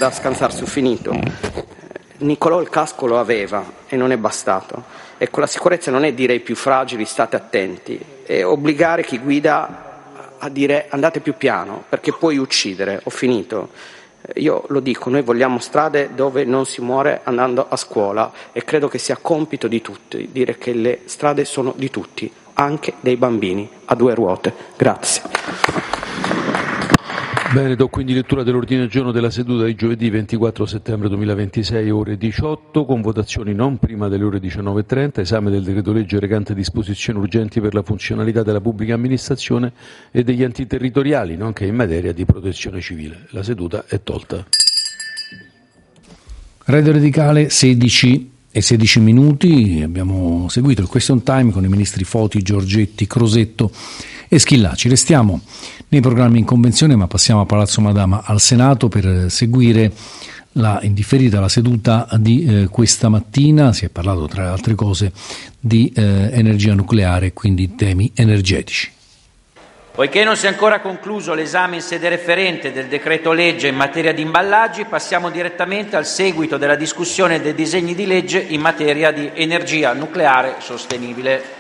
da scansarsi, ho finito. Nicolò il casco lo aveva e non è bastato. Ecco, la sicurezza non è dire ai più fragili state attenti, è obbligare chi guida a dire andate più piano perché puoi uccidere. Ho finito. Io lo dico, noi vogliamo strade dove non si muore andando a scuola e credo che sia compito di tutti dire che le strade sono di tutti, anche dei bambini a due ruote. Grazie. Bene, do quindi lettura dell'ordine del giorno della seduta di giovedì 24 settembre 2026, ore 18, con votazioni non prima delle ore 19.30, esame del decreto legge recante disposizioni urgenti per la funzionalità della pubblica amministrazione e degli enti territoriali, nonché in materia di protezione civile. La seduta è tolta. Radio Radicale 16 minuti, abbiamo seguito il question time con i ministri Foti, Giorgetti, Crosetto e Schillaci. Restiamo nei programmi in convenzione, ma passiamo a Palazzo Madama al Senato per seguire in differita la seduta di questa mattina. Si è parlato, tra le altre cose, di energia nucleare e quindi temi energetici. Poiché non si è ancora concluso l'esame in sede referente del decreto legge in materia di imballaggi, passiamo direttamente al seguito della discussione dei disegni di legge in materia di energia nucleare sostenibile.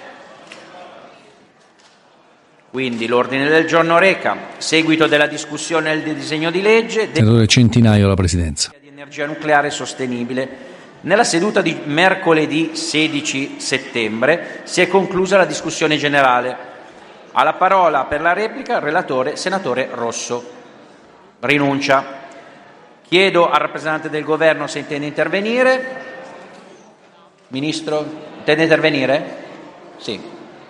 Quindi l'ordine del giorno reca seguito della discussione del disegno di legge Senatore Centinaio, la Presidenza. Di energia nucleare sostenibile. Nella seduta di mercoledì 16 settembre si è conclusa la discussione generale. Ha la parola per la replica il relatore, senatore Rosso. Rinuncia. Chiedo al rappresentante del Governo se intende intervenire. Ministro, intende intervenire? Sì.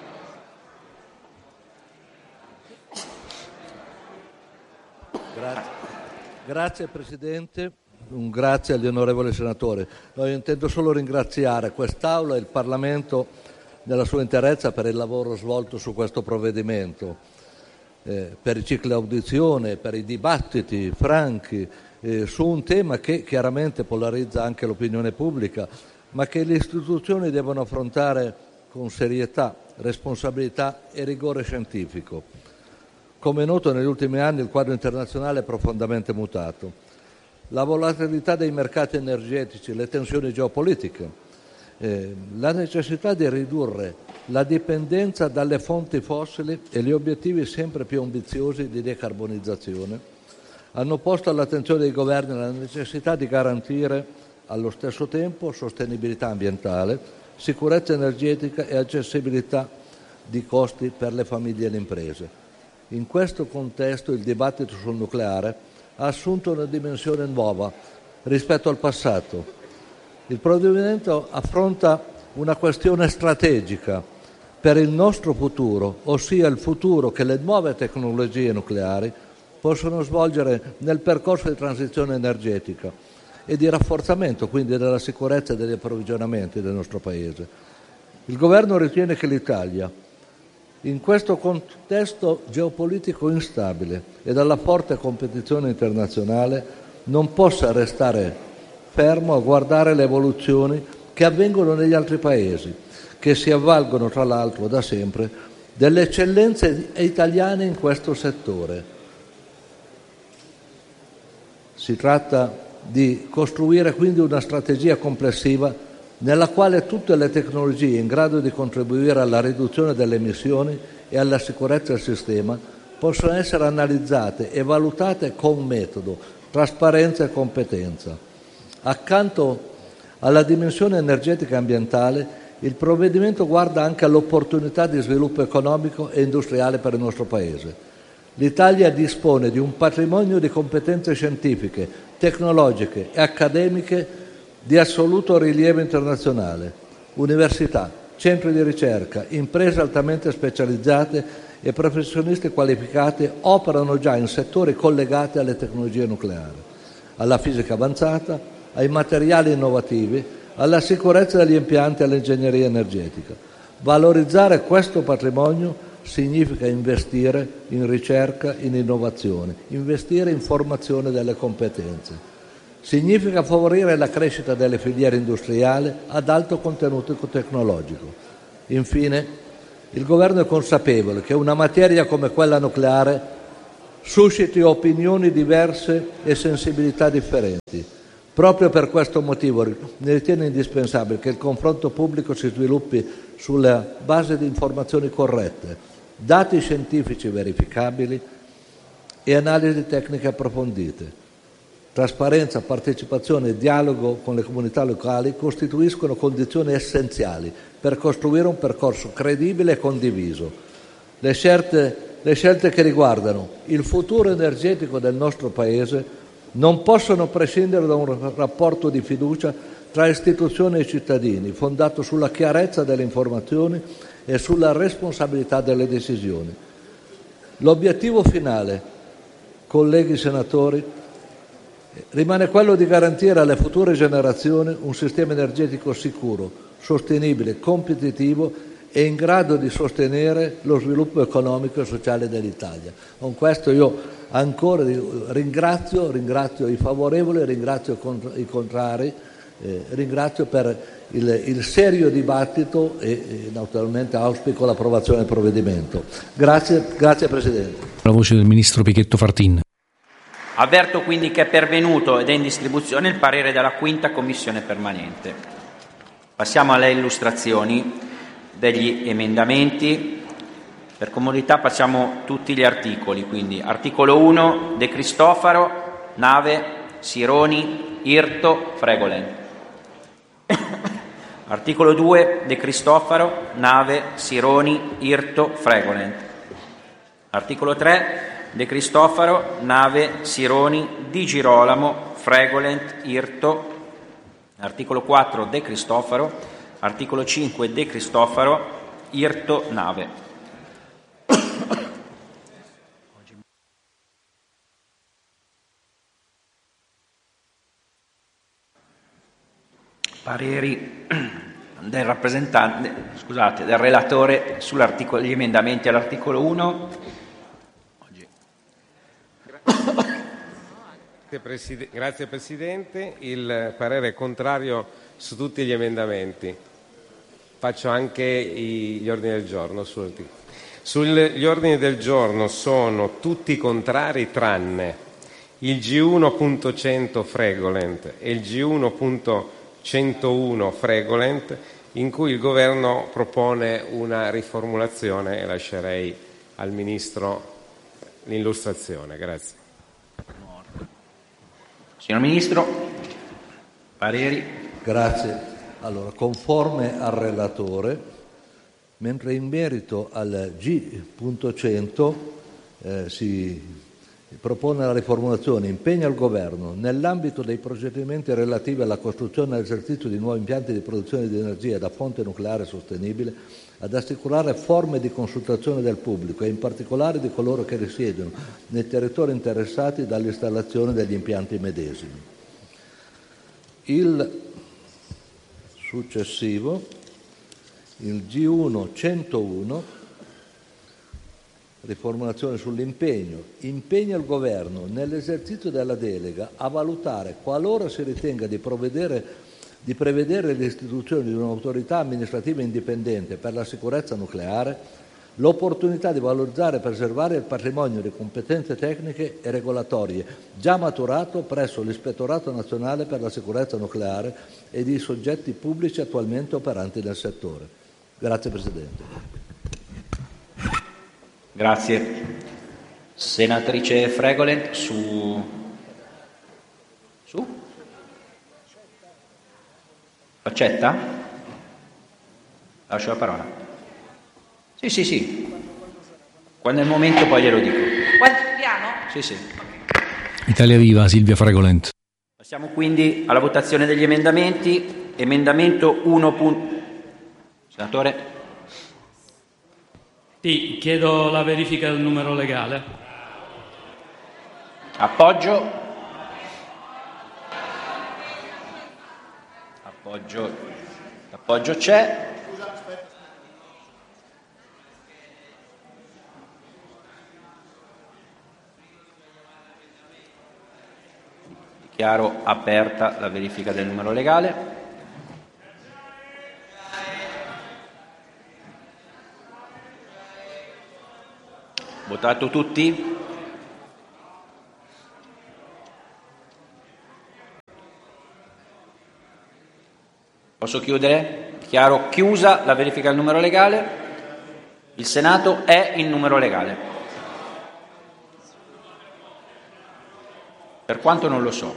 Grazie Presidente, un grazie agli onorevoli senatori. Io intendo solo ringraziare quest'Aula e il Parlamento nella sua interezza per il lavoro svolto su questo provvedimento, per i cicli audizione, per i dibattiti franchi su un tema che chiaramente polarizza anche l'opinione pubblica, ma che le istituzioni devono affrontare con serietà, responsabilità e rigore scientifico. Come è noto, negli ultimi anni il quadro internazionale è profondamente mutato. La volatilità dei mercati energetici, le tensioni geopolitiche, la necessità di ridurre la dipendenza dalle fonti fossili e gli obiettivi sempre più ambiziosi di decarbonizzazione hanno posto all'attenzione dei governi la necessità di garantire allo stesso tempo sostenibilità ambientale, sicurezza energetica e accessibilità di costi per le famiglie e le imprese. In questo contesto il dibattito sul nucleare ha assunto una dimensione nuova rispetto al passato. Il provvedimento affronta una questione strategica per il nostro futuro, ossia il futuro che le nuove tecnologie nucleari possono svolgere nel percorso di transizione energetica e di rafforzamento quindi della sicurezza degli approvvigionamenti del nostro Paese. Il Governo ritiene che l'Italia, in questo contesto geopolitico instabile e dalla forte competizione internazionale, non possa restare fermo a guardare le evoluzioni che avvengono negli altri paesi, che si avvalgono tra l'altro da sempre delle eccellenze italiane in questo settore. Si tratta di costruire quindi una strategia complessiva nella quale tutte le tecnologie in grado di contribuire alla riduzione delle emissioni e alla sicurezza del sistema possono essere analizzate e valutate con metodo, trasparenza e competenza. Accanto alla dimensione energetica e ambientale, il provvedimento guarda anche all'opportunità di sviluppo economico e industriale per il nostro Paese. L'Italia dispone di un patrimonio di competenze scientifiche, tecnologiche e accademiche di assoluto rilievo internazionale. Università, centri di ricerca, imprese altamente specializzate e professionisti qualificati operano già in settori collegati alle tecnologie nucleari, alla fisica avanzata, ai materiali innovativi, alla sicurezza degli impianti e all'ingegneria energetica. Valorizzare questo patrimonio significa investire in ricerca, in innovazione, investire in formazione delle competenze. Significa favorire la crescita delle filiere industriali ad alto contenuto tecnologico. Infine, il Governo è consapevole che una materia come quella nucleare susciti opinioni diverse e sensibilità differenti. Proprio per questo motivo ne ritiene indispensabile che il confronto pubblico si sviluppi sulla base di informazioni corrette, dati scientifici verificabili e analisi tecniche approfondite. Trasparenza, partecipazione e dialogo con le comunità locali costituiscono condizioni essenziali per costruire un percorso credibile e condiviso. Le scelte che riguardano il futuro energetico del nostro Paese non possono prescindere da un rapporto di fiducia tra istituzioni e cittadini, fondato sulla chiarezza delle informazioni e sulla responsabilità delle decisioni. L'obiettivo finale, colleghi senatori, rimane quello di garantire alle future generazioni un sistema energetico sicuro, sostenibile, competitivo e in grado di sostenere lo sviluppo economico e sociale dell'Italia. Con questo io ancora ringrazio i favorevoli, ringrazio i contrari, ringrazio per il serio dibattito e naturalmente auspico l'approvazione del provvedimento. Grazie Presidente. La voce del Ministro Pichetto Fratin. Avverto quindi che è pervenuto ed è in distribuzione il parere della 5ª Commissione permanente. Passiamo alle illustrazioni degli emendamenti. Per comodità passiamo tutti gli articoli, quindi articolo 1 De Cristofaro, Nave, Sironi, Irto, Fregolen. Articolo 2 De Cristofaro, Nave, Sironi, Irto, Fregolen. Articolo 3 De Cristofaro, Nave, Sironi, Di Girolamo, Fregolent, Irto. Articolo 4 De Cristofaro. Articolo 5 De Cristofaro, Irto, Nave. Pareri del del relatore sugli emendamenti all'articolo 1. Grazie Presidente, il parere è contrario su tutti gli emendamenti. Faccio anche gli ordini del giorno. Sugli ordini del giorno sono tutti contrari tranne il G1.100 Fregolent e il G1.101 Fregolent, in cui il Governo propone una riformulazione e lascerei al Ministro l'illustrazione. Grazie. Signor Ministro, pareri. Grazie. Allora, conforme al relatore, mentre in merito al G.100 si propone la riformulazione: impegna il Governo, nell'ambito dei procedimenti relativi alla costruzione e all'esercizio di nuovi impianti di produzione di energia da fonte nucleare sostenibile, ad assicurare forme di consultazione del pubblico e in particolare di coloro che risiedono nei territori interessati dall'installazione degli impianti medesimi. Il successivo, il G1.101, riformulazione sull'impegno: impegna il Governo nell'esercizio della delega a valutare, qualora si ritenga di prevedere l'istituzione di un'autorità amministrativa indipendente per la sicurezza nucleare, l'opportunità di valorizzare e preservare il patrimonio di competenze tecniche e regolatorie già maturato presso l'Ispettorato Nazionale per la Sicurezza Nucleare e di soggetti pubblici attualmente operanti nel settore. Grazie Presidente. Grazie. Senatrice Fregolent, su? Accetta? Lascio la parola. Sì. Quando è il momento poi glielo dico. Piano? Sì. Italia Viva, Silvia Fregolent. Passiamo quindi alla votazione degli emendamenti. Emendamento 1. Senatore? Sì, chiedo la verifica del numero legale. Appoggio c'è. Dichiaro aperta la verifica del numero legale. Votato tutti? Posso chiudere? Dichiaro chiusa la verifica del numero legale. Il Senato è in numero legale. Per quanto non lo so.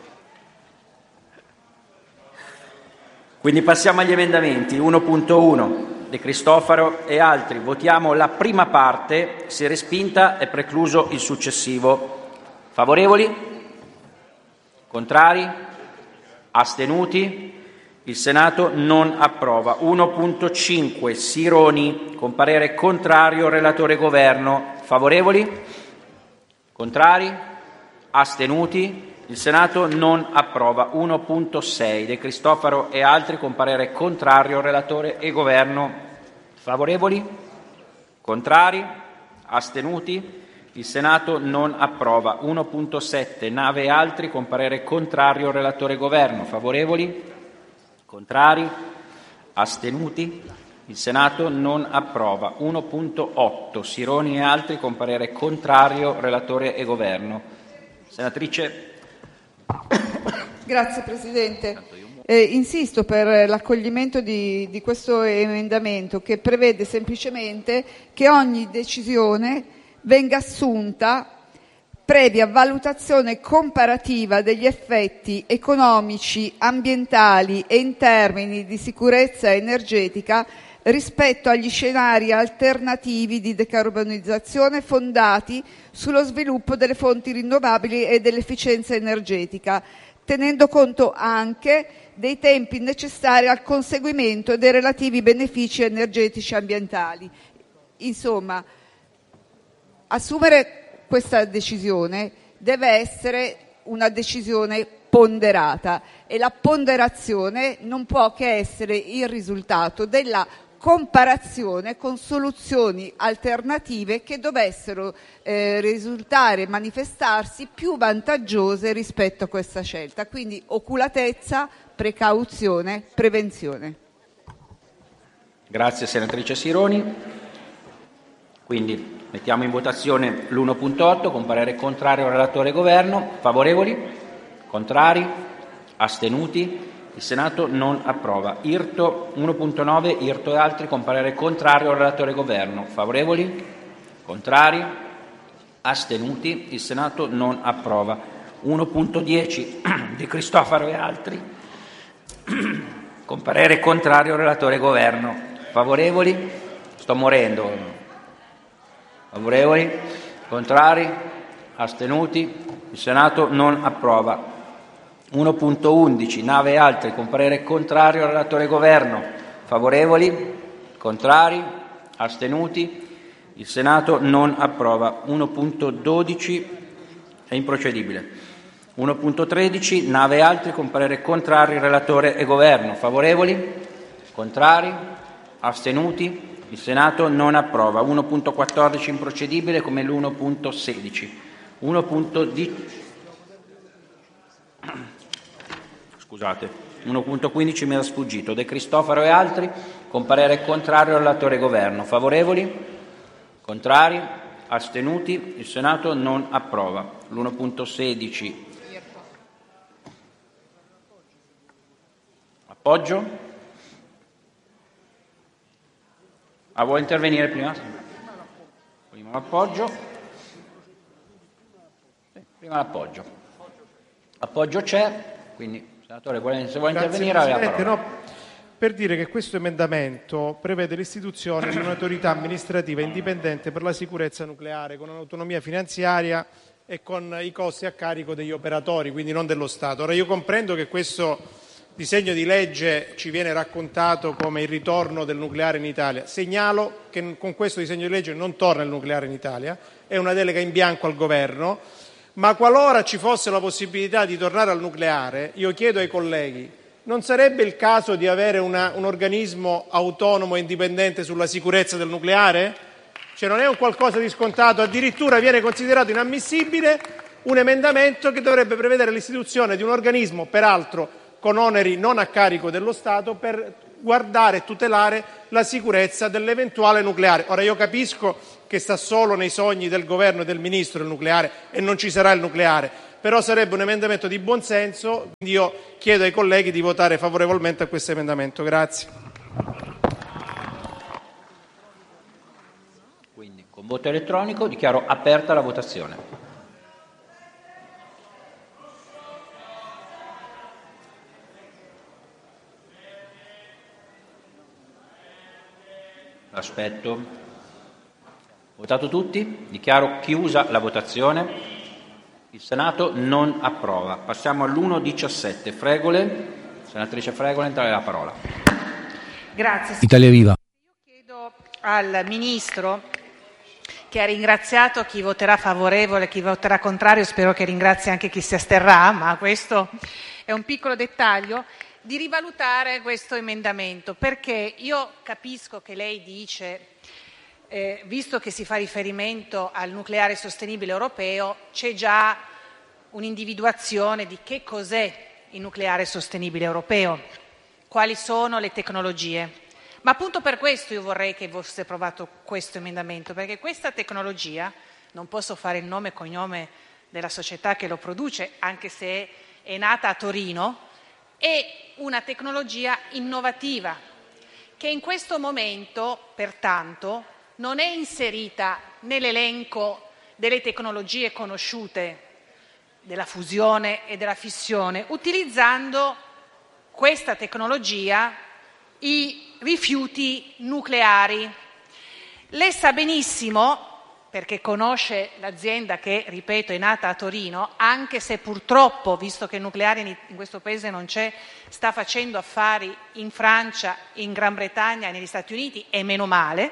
Quindi passiamo agli emendamenti. 1.1 De Cristofaro e altri. Votiamo la prima parte. Se respinta è precluso il successivo. Favorevoli? Contrari? Astenuti? Il Senato non approva. 1.5 Sironi con parere contrario, relatore Governo. Favorevoli? Contrari? Astenuti? Il Senato non approva. 1.6 De Cristofaro e altri con parere contrario, relatore e Governo. Favorevoli? Contrari? Astenuti? Il Senato non approva. 1.7 Nave e altri con parere contrario, relatore Governo. Favorevoli? Contrari? Astenuti? Il Senato non approva. 1.8 Sironi e altri con parere contrario, relatore e Governo. Senatrice. Grazie Presidente. Insisto per l'accoglimento di questo emendamento che prevede semplicemente che ogni decisione venga assunta previa valutazione comparativa degli effetti economici, ambientali e in termini di sicurezza energetica rispetto agli scenari alternativi di decarbonizzazione fondati sullo sviluppo delle fonti rinnovabili e dell'efficienza energetica, tenendo conto anche dei tempi necessari al conseguimento dei relativi benefici energetici e ambientali. Insomma, assumere questa decisione deve essere una decisione ponderata e la ponderazione non può che essere il risultato della comparazione con soluzioni alternative che dovessero risultare, manifestarsi più vantaggiose rispetto a questa scelta. Quindi oculatezza, precauzione, prevenzione. Grazie senatrice Sironi. Quindi mettiamo in votazione l'1.8 con parere contrario al relatore Governo. Favorevoli? Contrari? Astenuti? Il Senato non approva. IRTO 1.9 IRTO e altri con parere contrario al relatore Governo. Favorevoli? Contrari? Astenuti? Il Senato non approva. 1.10 De Cristofaro e altri con parere contrario al relatore Governo. Favorevoli? Sto morendo. Favorevoli? Contrari? Astenuti? Il Senato non approva. 1.11 Nave e altri con parere contrario al relatore Governo. Favorevoli? Contrari? Astenuti? Il Senato non approva. 1.12 è improcedibile. 1.13 Nave e altri con parere contrario al relatore e Governo. Favorevoli? Contrari? Astenuti? Il Senato non approva. 1.14 improcedibile come l'1.16. 1.15 mi era sfuggito. De Cristofaro e altri con parere contrario al relatore Governo. Favorevoli? Contrari? Astenuti? Il Senato non approva. L'1.16 appoggio. Vuole intervenire prima? Prima l'appoggio. Prima l'appoggio. Appoggio c'è, quindi senatore, se vuole intervenire ha la parola. No, per dire che questo emendamento prevede l'istituzione di un'autorità amministrativa indipendente per la sicurezza nucleare con un'autonomia finanziaria e con i costi a carico degli operatori, quindi non dello Stato. Ora io comprendo che questo disegno di legge ci viene raccontato come il ritorno del nucleare in Italia. Segnalo che con questo disegno di legge non torna il nucleare in Italia, è una delega in bianco al Governo, ma qualora ci fosse la possibilità di tornare al nucleare, io chiedo ai colleghi, non sarebbe il caso di avere un organismo autonomo e indipendente sulla sicurezza del nucleare? Cioè non è un qualcosa di scontato, addirittura viene considerato inammissibile un emendamento che dovrebbe prevedere l'istituzione di un organismo, peraltro con oneri non a carico dello Stato, per guardare e tutelare la sicurezza dell'eventuale nucleare. Ora io capisco che sta solo nei sogni del governo e del ministro il nucleare e non ci sarà il nucleare, però sarebbe un emendamento di buonsenso, quindi io chiedo ai colleghi di votare favorevolmente a questo emendamento. Grazie. Quindi con voto elettronico dichiaro aperta la votazione. Aspetto. Votato tutti? Dichiaro chiusa la votazione. Il Senato non approva. Passiamo all'1.17. Fregolent. Senatrice Fregolent, a lei la parola. Grazie. Italia Viva. Io chiedo al Ministro, che ha ringraziato chi voterà favorevole, chi voterà contrario, spero che ringrazi anche chi si asterrà, ma questo è un piccolo dettaglio, di rivalutare questo emendamento, perché io capisco che lei dice, visto che si fa riferimento al nucleare sostenibile europeo, c'è già un'individuazione di che cos'è il nucleare sostenibile europeo, quali sono le tecnologie. Ma appunto per questo io vorrei che fosse approvato questo emendamento, perché questa tecnologia, non posso fare il nome e cognome della società che lo produce, anche se è nata a Torino, è una tecnologia innovativa che in questo momento, pertanto, non è inserita nell'elenco delle tecnologie conosciute della fusione e della fissione, utilizzando questa tecnologia i rifiuti nucleari. Lei sa benissimo, perché conosce l'azienda che, ripeto, è nata a Torino, anche se purtroppo, visto che il nucleare in questo paese non c'è, sta facendo affari in Francia, in Gran Bretagna e negli Stati Uniti, e meno male,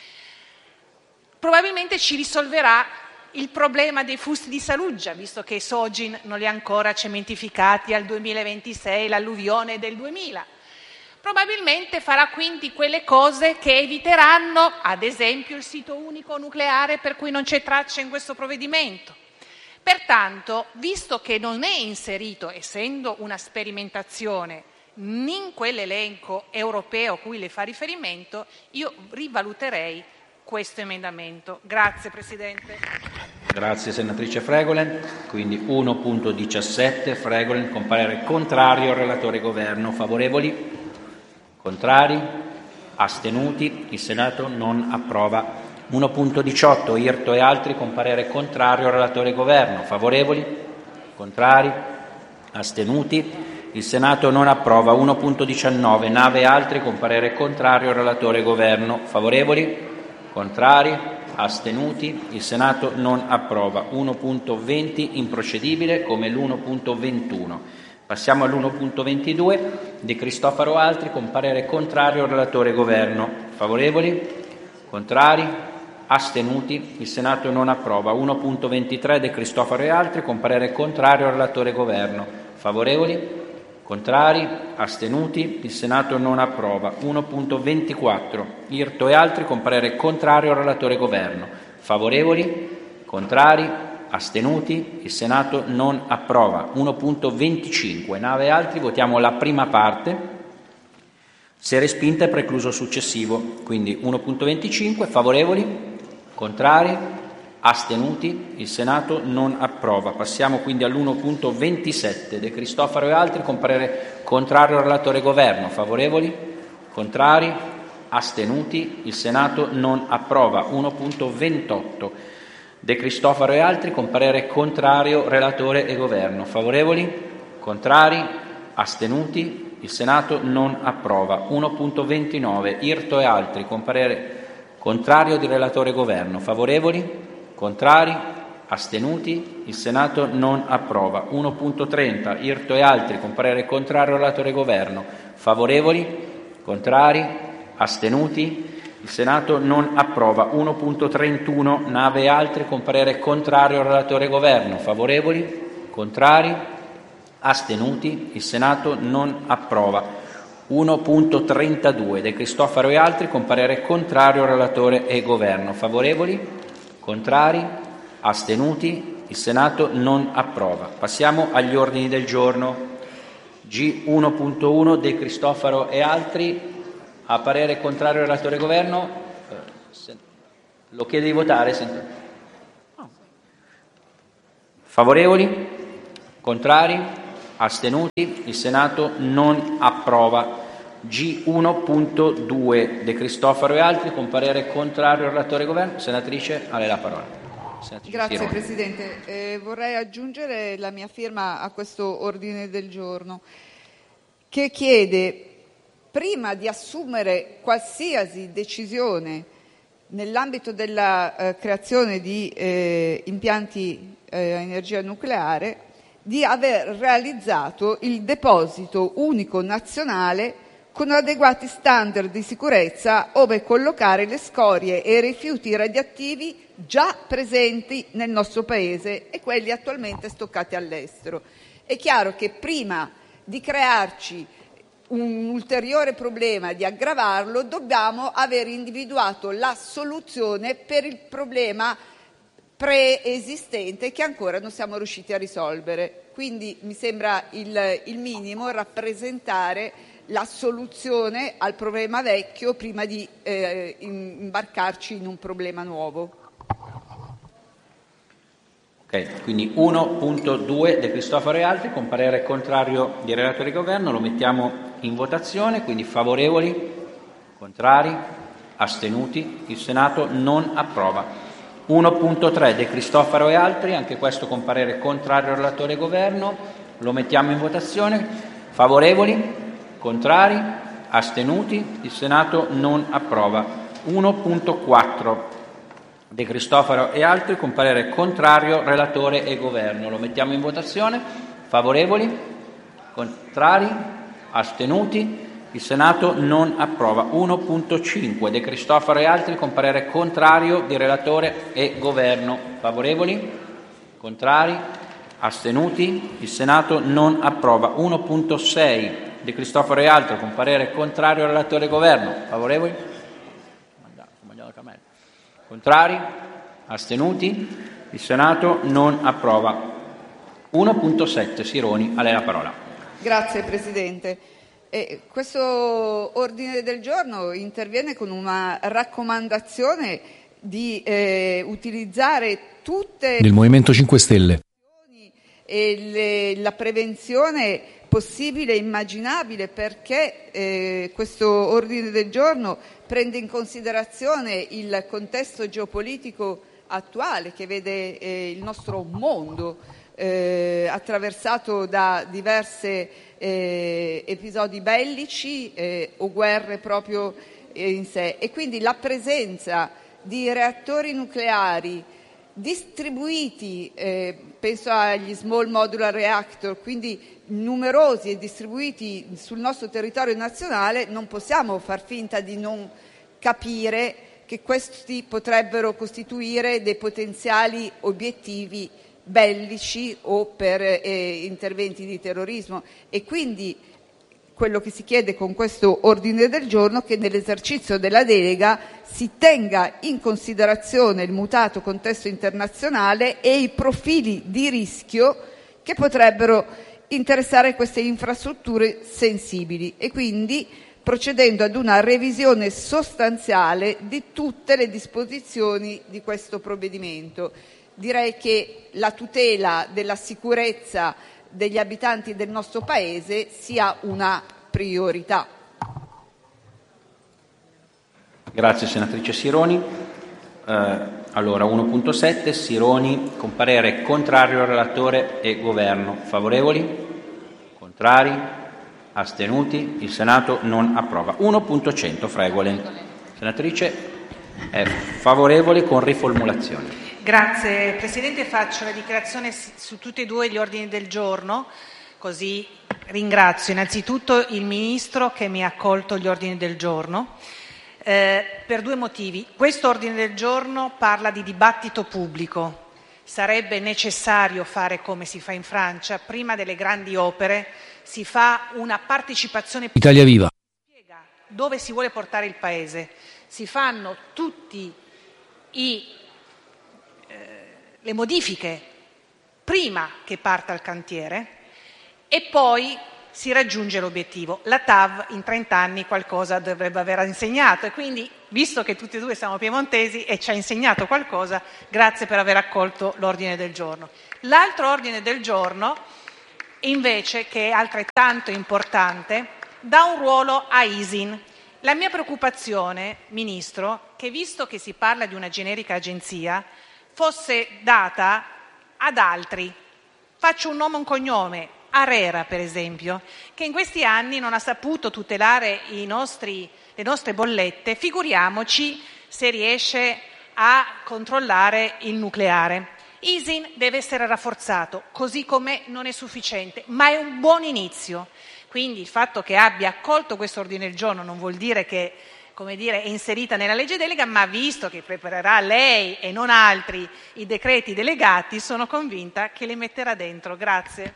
probabilmente ci risolverà il problema dei fusti di Saluggia, visto che Sogin non li ha ancora cementificati al 2026, l'alluvione del 2000. Probabilmente farà quindi quelle cose che eviteranno, ad esempio, il sito unico nucleare, per cui non c'è traccia in questo provvedimento. Pertanto, visto che non è inserito, essendo una sperimentazione, in quell'elenco europeo a cui le fa riferimento, io rivaluterei questo emendamento. Grazie Presidente. Grazie senatrice Fregolent. Quindi 1.17 Fregolent con parere contrario al relatore Governo. Favorevoli? Contrari? Astenuti? Il Senato non approva. 1.18 Irto e altri con parere contrario al relatore Governo. Favorevoli? Contrari? Astenuti? Il Senato non approva. 1.19 Nave e altri con parere contrario al relatore Governo. Favorevoli? Contrari? Astenuti? Il Senato non approva. 1.20 improcedibile come l'1.21. Passiamo all'1.22 di Cristofaro Altri con parere contrario al relatore Governo. Favorevoli? Contrari? Astenuti? Il Senato non approva. 1.23 di Cristofaro e altri con parere contrario al relatore Governo. Favorevoli? Contrari? Astenuti? Il Senato non approva. 1.24 Irto e altri con parere contrario al relatore Governo. Favorevoli? Contrari? Astenuti? Il Senato non approva. 1.25 Nave e altri, votiamo la prima parte. Se respinta è precluso successivo. Quindi 1.25 favorevoli? Contrari? Astenuti? Il Senato non approva. Passiamo quindi all'1.27 De Cristofaro e altri con parere contrario al relatore Governo. Favorevoli? Contrari? Astenuti? Il Senato non approva. 1.28 De Cristofaro e altri con parere contrario relatore e Governo. Favorevoli? Contrari? Astenuti? Il Senato non approva. 1.29 Irto e altri con parere contrario di relatore e Governo. Favorevoli? Contrari? Astenuti? Il Senato non approva. 1.30 Irto e altri con parere contrario relatore e Governo. Favorevoli? Contrari? Astenuti? Il Senato non approva. 1.31 Nave e altri con parere contrario al relatore e Governo. Favorevoli? Contrari? Astenuti? Il Senato non approva. 1.32 De Cristofaro e altri con parere contrario al relatore e Governo. Favorevoli? Contrari? Astenuti? Il Senato non approva. Passiamo agli ordini del giorno. G1.1 De Cristofaro e altri. A parere contrario al relatore Governo, lo chiede di votare? Favorevoli? Contrari? Astenuti? Il Senato non approva. G1.2 De Cristofaro e altri, con parere contrario, relatore e Governo. Senatrice, a lei la parola. Grazie Presidente. Vorrei aggiungere la mia firma a questo ordine del giorno che chiede, prima di assumere qualsiasi decisione nell'ambito della creazione di impianti a energia nucleare, di aver realizzato il deposito unico nazionale con adeguati standard di sicurezza ove collocare le scorie e i rifiuti radioattivi già presenti nel nostro Paese e quelli attualmente stoccati all'estero. È chiaro che prima di crearci un ulteriore problema, di aggravarlo, dobbiamo aver individuato la soluzione per il problema preesistente che ancora non siamo riusciti a risolvere. Quindi mi sembra il minimo rappresentare la soluzione al problema vecchio prima di imbarcarci in un problema nuovo. Ok, quindi 1.2 De Cristofaro e altri, con parere contrario di relatore e Governo, lo mettiamo in votazione, quindi favorevoli, contrari, astenuti, il Senato non approva. 1.3 De Cristofaro e altri, anche questo con parere contrario relatore e Governo, lo mettiamo in votazione, favorevoli, contrari, astenuti, il Senato non approva. 1.4 De Cristofaro e altri, con parere contrario relatore e Governo, lo mettiamo in votazione, favorevoli, contrari, astenuti, il Senato non approva. 1.5 De Cristofaro e altri, con parere contrario di relatore e Governo, favorevoli, contrari, astenuti, il Senato non approva. 1.6 De Cristofaro e altri, con parere contrario relatore e Governo, favorevoli, contrari, astenuti, il Senato non approva. 1.7 Sironi, a lei la parola. Grazie Presidente. Questo ordine del giorno interviene con una raccomandazione di utilizzare tutte del Movimento 5 Stelle e la prevenzione possibile e immaginabile, perché questo ordine del giorno prende in considerazione il contesto geopolitico attuale che vede il nostro mondo attraversato da diverse episodi bellici o guerre proprio in sé, e quindi la presenza di reattori nucleari distribuiti, penso agli small modular reactor, quindi numerosi e distribuiti sul nostro territorio nazionale, non possiamo far finta di non capire che questi potrebbero costituire dei potenziali obiettivi bellici o per interventi di terrorismo. E quindi quello che si chiede con questo ordine del giorno è che nell'esercizio della delega si tenga in considerazione il mutato contesto internazionale e i profili di rischio che potrebbero interessare queste infrastrutture sensibili, e quindi procedendo ad una revisione sostanziale di tutte le disposizioni di questo provvedimento. Direi che la tutela della sicurezza degli abitanti del nostro Paese sia una priorità. Grazie senatrice Sironi. Allora 1.7 Sironi, con parere contrario relatore e Governo, favorevoli, contrari, astenuti, il Senato non approva. 1.100 Fregolent, senatrice, è favorevole con riformulazione. Grazie Presidente, faccio la dichiarazione su tutti e due gli ordini del giorno, così ringrazio innanzitutto il Ministro che mi ha accolto gli ordini del giorno per due motivi. Questo ordine del giorno parla di dibattito pubblico. Sarebbe necessario fare come si fa in Francia: prima delle grandi opere si fa una partecipazione pubblica. Italia Viva. Spiega dove si vuole portare il Paese. Si fanno tutti le modifiche prima che parta il cantiere e poi si raggiunge l'obiettivo. La TAV in 30 anni qualcosa dovrebbe aver insegnato, e quindi, visto che tutti e due siamo piemontesi e ci ha insegnato qualcosa, grazie per aver accolto l'ordine del giorno. L'altro ordine del giorno invece, che è altrettanto importante, dà un ruolo a ISIN. La mia preoccupazione, Ministro, che visto che si parla di una generica agenzia, fosse data ad altri. Faccio un nome e un cognome, ARERA per esempio, che in questi anni non ha saputo tutelare le nostre bollette, figuriamoci se riesce a controllare il nucleare. ISIN deve essere rafforzato, così com'è non è sufficiente, ma è un buon inizio. Quindi il fatto che abbia accolto questo ordine del giorno non vuol dire che, come dire, è inserita nella legge delega, ma visto che preparerà lei e non altri i decreti delegati, sono convinta che le metterà dentro. Grazie.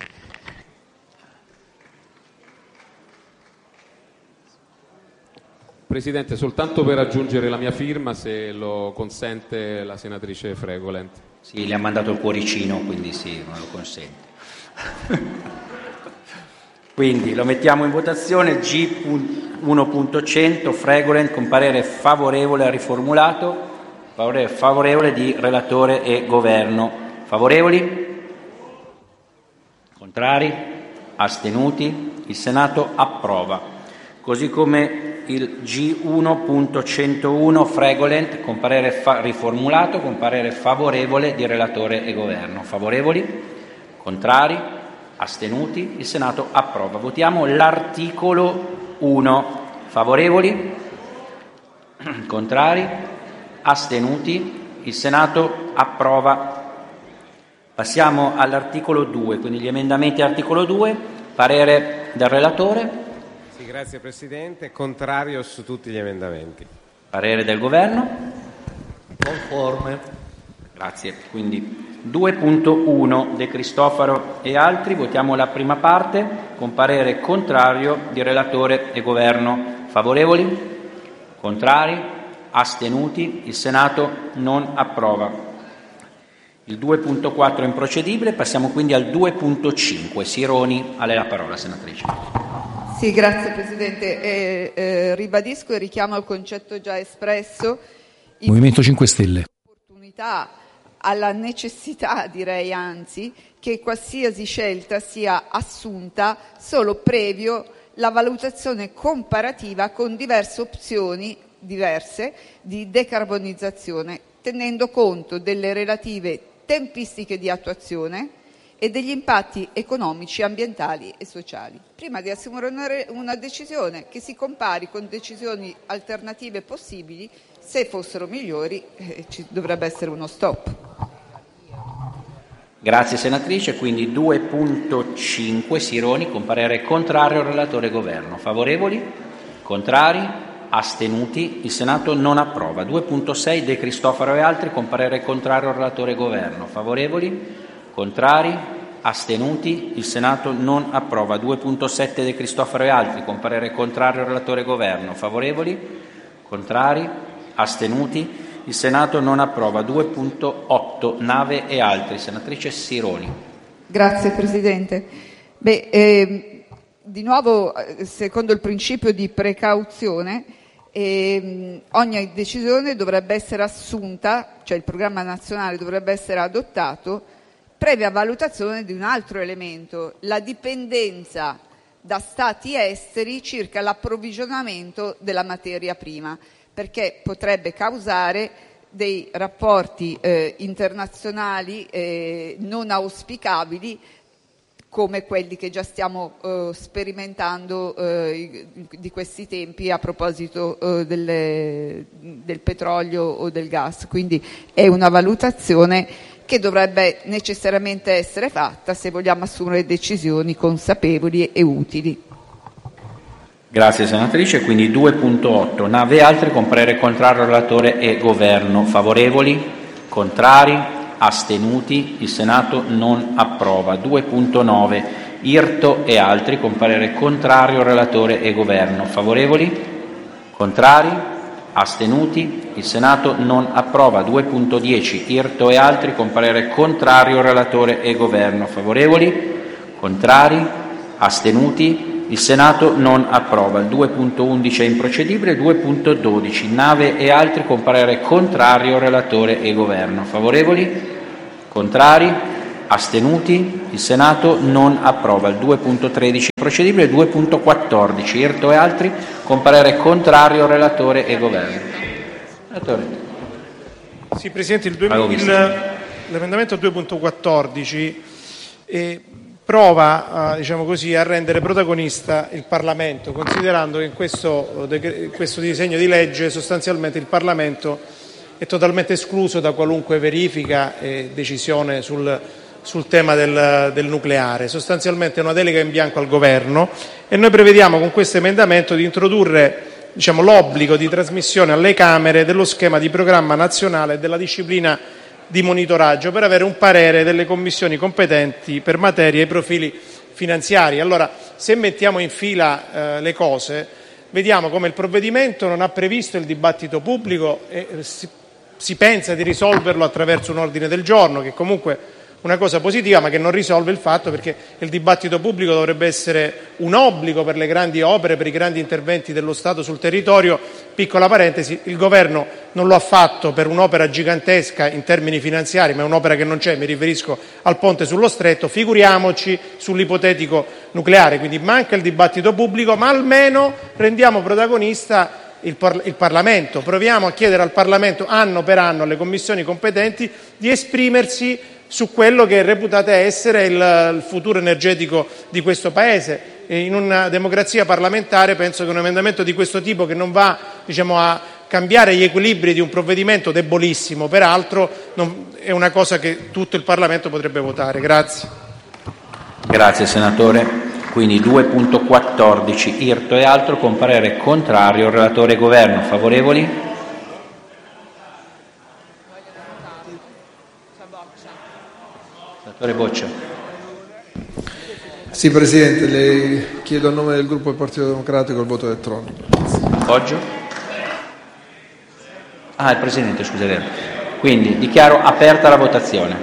Presidente, soltanto per aggiungere la mia firma, se lo consente la senatrice Fregolent. Sì, le ha mandato il cuoricino, quindi sì, me lo consente. Quindi lo mettiamo in votazione. G1.100 Fregolent con parere favorevole al riformulato, parere favorevole di relatore e governo. Favorevoli? Contrari? Astenuti? Il Senato approva. Così come il G1.101 Fregolent con parere riformulato con parere favorevole di relatore e governo. Favorevoli? Contrari? Astenuti? Il Senato approva. Votiamo l'articolo 1. Favorevoli? Contrari? Astenuti? Il Senato approva. Passiamo all'articolo 2, quindi gli emendamenti all'articolo 2. Parere del relatore? Sì, grazie Presidente. Contrario su tutti gli emendamenti. Parere del governo? Conforme. Grazie. Quindi 2.1 De Cristofaro e altri, votiamo la prima parte con parere contrario di relatore e governo. Favorevoli? Contrari? Astenuti? Il Senato non approva. Il 2.4 è improcedibile, passiamo quindi al 2.5. Sironi, a lei la parola, senatrice. Sì, grazie Presidente. Ribadisco e richiamo al concetto già espresso. Movimento 5 Stelle. Alla necessità, direi anzi, che qualsiasi scelta sia assunta solo previo la valutazione comparativa con diverse opzioni diverse di decarbonizzazione, tenendo conto delle relative tempistiche di attuazione e degli impatti economici, ambientali e sociali, prima di assumere una decisione che si compari con decisioni alternative possibili. Se fossero migliori ci dovrebbe essere uno stop. Grazie senatrice, quindi 2.5 Sironi con parere contrario al relatore e governo. Favorevoli? Contrari? Astenuti? Il Senato non approva. 2.6 De Cristofaro e altri con parere contrario al relatore e governo. Favorevoli? Contrari? Astenuti? Il Senato non approva. 2.7 De Cristofaro e altri con parere contrario al relatore e governo. Favorevoli? Contrari? Astenuti? Il Senato non approva. 2.8 Nave e altri. Senatrice Sironi. Grazie Presidente. Di nuovo, secondo il principio di precauzione, ogni decisione dovrebbe essere assunta, cioè il programma nazionale dovrebbe essere adottato previa valutazione di un altro elemento, la dipendenza da stati esteri circa l'approvvigionamento della materia prima, perché potrebbe causare dei rapporti internazionali non auspicabili come quelli che già stiamo sperimentando di questi tempi a proposito del petrolio o del gas. Quindi è una valutazione che dovrebbe necessariamente essere fatta se vogliamo assumere decisioni consapevoli e utili. Grazie senatrice, quindi 2.8 Nave e altri con parere contrario al relatore e governo. Favorevoli? Contrari? Astenuti? Il Senato non approva. 2.9 Irto e altri con parere contrario al relatore e governo. Favorevoli? Contrari? Astenuti? Il Senato non approva. 2.10 Irto e altri con parere contrario al relatore e governo. Favorevoli? Contrari? Astenuti? Il Senato non approva. Il 2.11 è improcedibile. 2.12 Nave e altri con parere contrario al relatore e governo. Favorevoli? Contrari? Astenuti? Il Senato non approva. Il 2.13 procedibile. 2.14 Irto e altri, con parere contrario relatore e governo. Relatore. Sì, Presidente, l'emendamento 2.14 prova diciamo così, a rendere protagonista il Parlamento, considerando che in questo disegno di legge sostanzialmente il Parlamento è totalmente escluso da qualunque verifica e decisione sul tema del nucleare. Sostanzialmente è una delega in bianco al Governo e noi prevediamo con questo emendamento di introdurre l'obbligo di trasmissione alle Camere dello schema di programma nazionale e della disciplina di monitoraggio per avere un parere delle commissioni competenti per materia e i profili finanziari. Allora, se mettiamo in fila le cose, vediamo come il provvedimento non ha previsto il dibattito pubblico e si pensa di risolverlo attraverso un ordine del giorno, che comunque una cosa positiva, ma che non risolve il fatto, perché il dibattito pubblico dovrebbe essere un obbligo per le grandi opere, per i grandi interventi dello Stato sul territorio. Piccola parentesi, il Governo non lo ha fatto per un'opera gigantesca in termini finanziari, ma è un'opera che non c'è, mi riferisco al ponte sullo Stretto, figuriamoci sull'ipotetico nucleare. Quindi manca il dibattito pubblico, ma almeno rendiamo protagonista il Parlamento, proviamo a chiedere al Parlamento anno per anno alle commissioni competenti di esprimersi su quello che reputate essere il futuro energetico di questo Paese. E in una democrazia parlamentare penso che un emendamento di questo tipo, che non va a cambiare gli equilibri di un provvedimento debolissimo, peraltro, è una cosa che tutto il Parlamento potrebbe votare. Grazie. Grazie senatore. Quindi 2.14 Irto e altro, con parere contrario relatore e governo. Favorevoli? Senatore Boccia. Sì, Presidente, le chiedo a nome del gruppo del Partito Democratico il voto elettronico. Appoggio? Il Presidente, scusa, è vero. Quindi dichiaro aperta la votazione.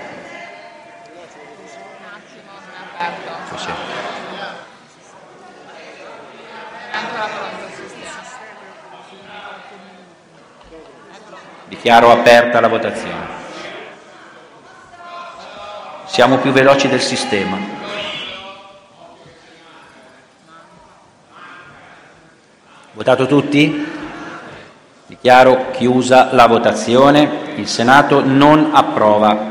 Dichiaro aperta la votazione. Siamo più veloci del sistema. Votato tutti? Dichiaro chiusa la votazione. Il Senato non approva.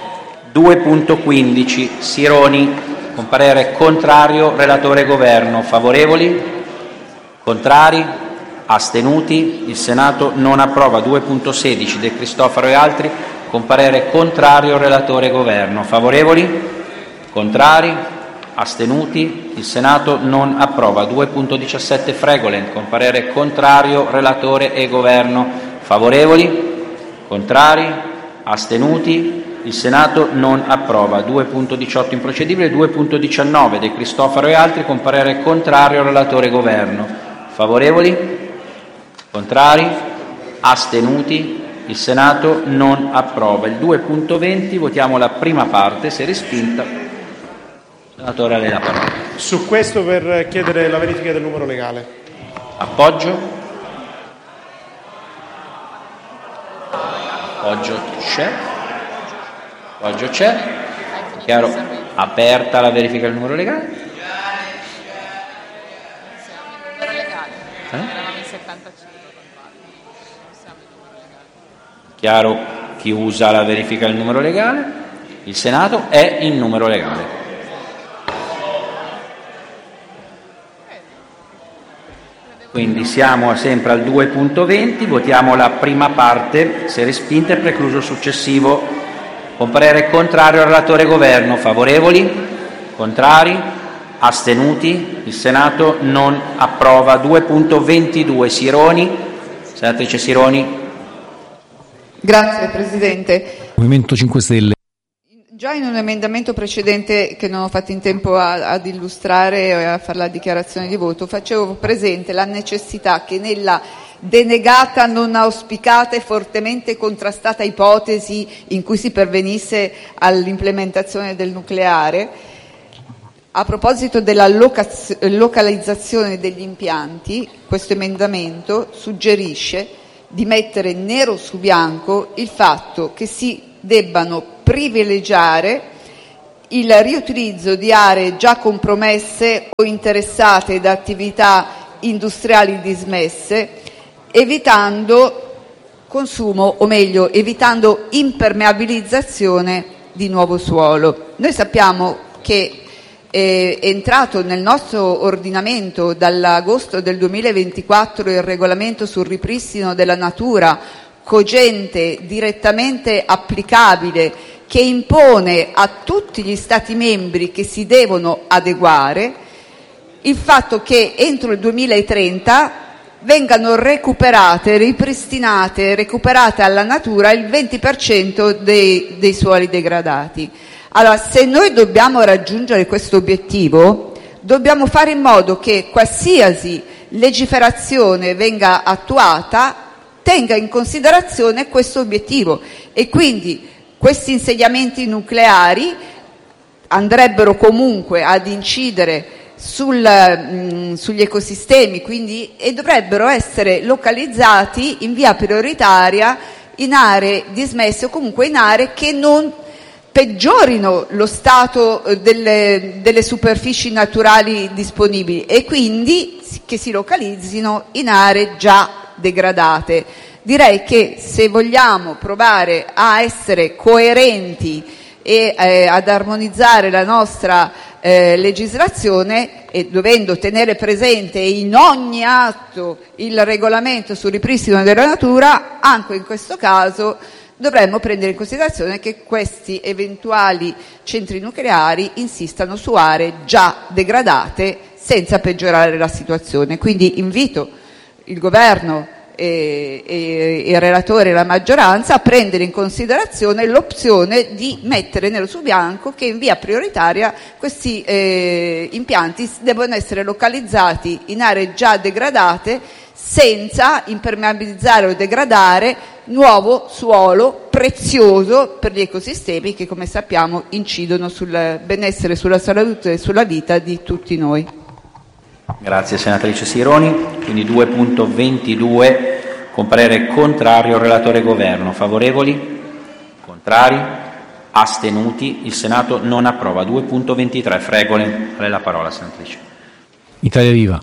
2.15 Sironi, con parere contrario relatore e governo. Favorevoli? Contrari? Astenuti? Il Senato non approva. 2.16 De Cristofaro e altri, con parere contrario relatore e governo. Favorevoli? Contrari? Astenuti? Il Senato non approva. 2.17 Fregolent, con parere contrario relatore e governo. Favorevoli? Contrari? Astenuti? Il Senato non approva. 2.18 improcedibile. 2.19 De Cristofaro e altri, con parere contrario relatore e governo. Favorevoli? Contrari? Astenuti? Il Senato non approva. Il 2.20 votiamo la prima parte, se respinta. Senatore, a lei la parola. Su questo per chiedere la verifica del numero legale. Appoggio? Appoggio c'è. Appoggio c'è. Chiaro, aperta la verifica del numero legale. Chiaro, chiusa la verifica del numero legale. Il Senato è in numero legale. Quindi siamo sempre al 2.20, votiamo la prima parte, se respinta è precluso il successivo. Con parere contrario al relatore e governo. Favorevoli? Contrari? Astenuti? Il Senato non approva. 2.22 Sironi. Senatrice Sironi. Grazie Presidente. Movimento 5 Stelle. Già in un emendamento precedente che non ho fatto in tempo ad illustrare e a fare la dichiarazione di voto, facevo presente la necessità che nella denegata, non auspicata e fortemente contrastata ipotesi in cui si pervenisse all'implementazione del nucleare, a proposito della localizzazione degli impianti, questo emendamento suggerisce di mettere nero su bianco il fatto che si debbano privilegiare il riutilizzo di aree già compromesse o interessate da attività industriali dismesse, evitando consumo, o meglio, evitando impermeabilizzazione di nuovo suolo. Noi sappiamo che è entrato nel nostro ordinamento dall'agosto del 2024 il regolamento sul ripristino della natura, cogente, direttamente applicabile, che impone a tutti gli Stati membri che si devono adeguare il fatto che entro il 2030 vengano recuperate alla natura il 20% dei suoli degradati. Allora, se noi dobbiamo raggiungere questo obiettivo, dobbiamo fare in modo che qualsiasi legiferazione venga attuata tenga in considerazione questo obiettivo, e quindi questi insediamenti nucleari andrebbero comunque ad incidere sugli ecosistemi, quindi, e dovrebbero essere localizzati in via prioritaria in aree dismesse o comunque in aree che non peggiorino lo stato delle superfici naturali disponibili, e quindi che si localizzino in aree già degradate. Direi che se vogliamo provare a essere coerenti e ad armonizzare la nostra legislazione, e dovendo tenere presente in ogni atto il regolamento sul ripristino della natura, anche in questo caso dovremmo prendere in considerazione che questi eventuali centri nucleari insistano su aree già degradate senza peggiorare la situazione. Quindi invito il Governo e il relatore e la maggioranza a prendere in considerazione l'opzione di mettere nero su bianco che in via prioritaria questi impianti devono essere localizzati in aree già degradate senza impermeabilizzare o degradare nuovo suolo prezioso per gli ecosistemi che, come sappiamo, incidono sul benessere, sulla salute e sulla vita di tutti noi. Grazie senatrice Sironi. Quindi 2.22 con parere contrario, relatore Governo. Favorevoli? Contrari? Astenuti? Il Senato non approva. 2.23 Fregolent. A lei la parola, senatrice. Italia Viva.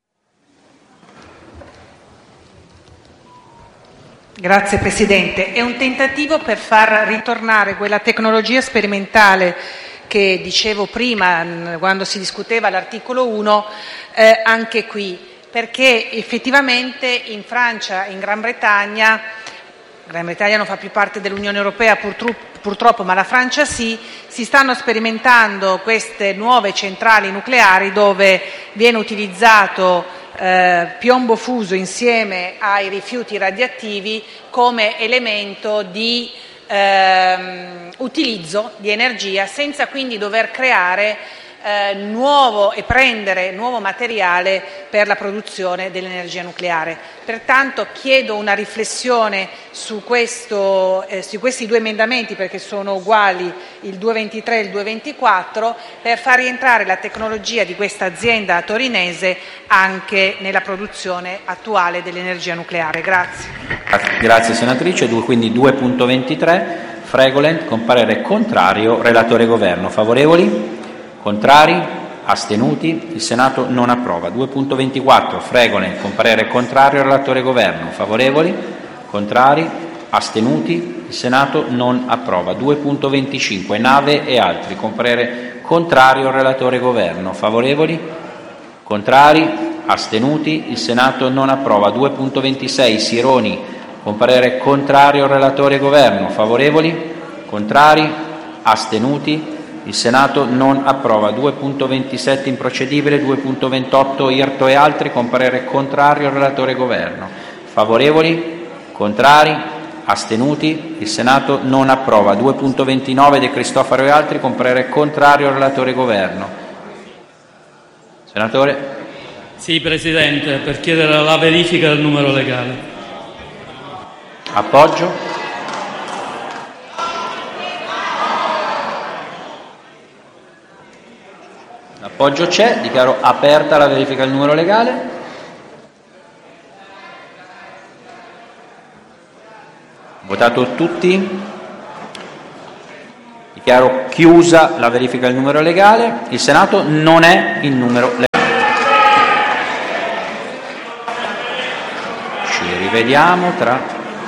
Grazie Presidente. È un tentativo per far ritornare quella tecnologia sperimentale che dicevo prima quando si discuteva l'articolo 1 anche qui, perché effettivamente in Francia, in Gran Bretagna non fa più parte dell'Unione Europea purtroppo, ma la Francia sì, si stanno sperimentando queste nuove centrali nucleari dove viene utilizzato piombo fuso insieme ai rifiuti radioattivi come elemento di utilizzo di energia, senza quindi dover creare nuovo e prendere nuovo materiale per la produzione dell'energia nucleare. Pertanto chiedo una riflessione su questi due emendamenti, perché sono uguali, il 223 e il 224, per far rientrare la tecnologia di questa azienda torinese anche nella produzione attuale dell'energia nucleare. Grazie. Grazie senatrice. Quindi 2.23 Fregolent con parere contrario, relatore Governo. Favorevoli? Contrari? Astenuti? Il Senato non approva. 2.24 Fregolent con parere contrario, relatore Governo. Favorevoli? Contrari? Astenuti? Il Senato non approva. 2.25 Nave e altri con parere contrario, relatore Governo. Favorevoli? Contrari? Astenuti? Il Senato non approva. 2.26 Sironi con parere contrario, relatore Governo. Favorevoli? Contrari? Astenuti? Il Senato non approva. 2.27 improcedibile. 2.28 Irto e altri con parere contrario, relatore Governo. Favorevoli? Contrari? Astenuti? Il Senato non approva. 2.29 De Cristofaro e altri con parere contrario, relatore Governo. Senatore? Sì, Presidente, per chiedere la verifica del numero legale. Appoggio. L'appoggio c'è, dichiaro aperta la verifica del numero legale. Votato tutti? I Chiaro chiusa la verifica del numero legale. Il Senato non è in numero legale. Ci rivediamo tra...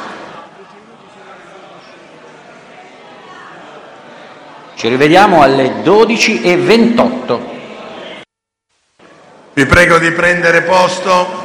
Ci rivediamo alle 12:28. Vi prego di prendere posto.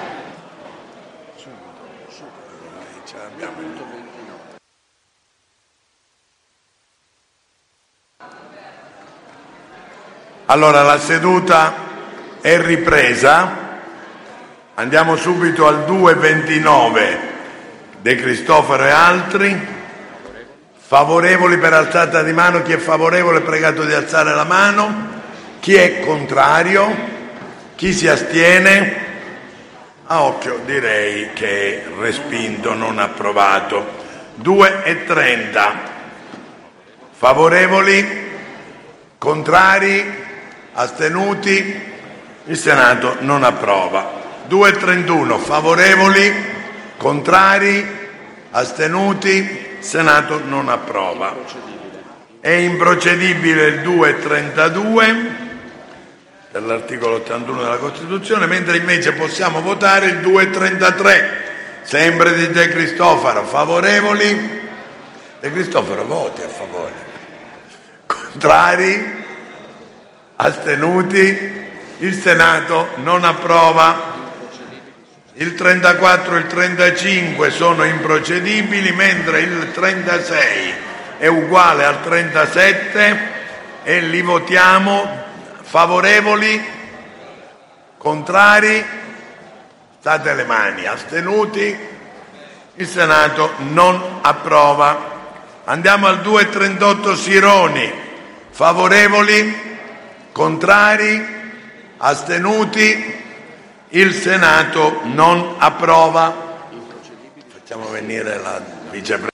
Allora, la seduta è ripresa. Andiamo subito al 229 De Cristofaro e altri. Favorevoli per alzata di mano. Chi è favorevole è pregato di alzare la mano. Chi è contrario? Chi si astiene? A occhio direi che è respinto, non approvato. 2:30. Favorevoli? Contrari? Astenuti? Il Senato non approva. 2:31. Favorevoli? Contrari? Astenuti? Il Senato non approva. È improcedibile il 2:32 dell'articolo 81 della Costituzione, mentre invece possiamo votare il 2:33, sempre di De Cristofaro. Favorevoli? De Cristofaro, voti a favore. Contrari? Astenuti? Il Senato non approva. Il 34 e il 35 sono improcedibili, mentre il 36 è uguale al 37 e li votiamo. Favorevoli? Contrari? State le mani. Astenuti? Il Senato non approva. Andiamo al 2:38 Sironi. Favorevoli? Contrari? Astenuti? Il Senato non approva. Facciamo venire la vicepresidente.